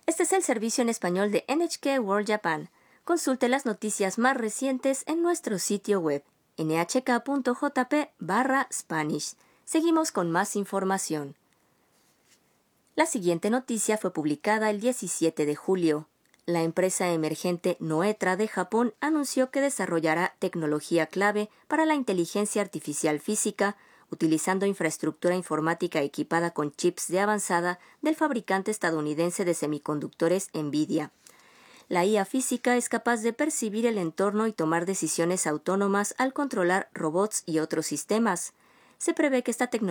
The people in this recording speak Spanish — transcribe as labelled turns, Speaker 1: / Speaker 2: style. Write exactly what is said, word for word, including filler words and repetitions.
Speaker 1: Este es el servicio en español de N H K World Japan. Consulte las noticias más recientes en nuestro sitio web ene hache ka punto jota pe barra Spanish. Seguimos con más información. La siguiente noticia fue publicada el diecisiete de julio. La empresa emergente Noetra de Japón anunció que desarrollará tecnología clave para la inteligencia artificial física, utilizando infraestructura informática equipada con chips de avanzada del fabricante estadounidense de semiconductores NVIDIA. La I A física es capaz de percibir el entorno y tomar decisiones autónomas al controlar robots y otros sistemas. Se prevé que esta tecnología